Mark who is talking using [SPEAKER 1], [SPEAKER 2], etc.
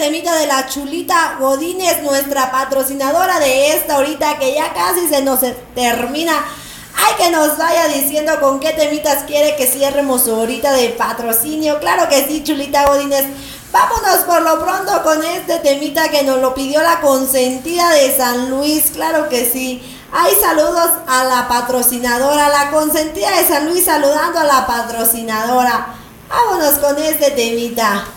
[SPEAKER 1] temita de la Chulita Godínez, nuestra patrocinadora de esta ahorita que ya casi se nos termina. Ay, que nos vaya diciendo con qué temitas quiere que cierremos ahorita de patrocinio. Claro que sí, Chulita Godínez. Vámonos por lo pronto con este temita que nos lo pidió la consentida de San Luis. Claro que sí. Hay saludos a la patrocinadora, la consentida de San Luis saludando a la patrocinadora. Vámonos con este temita.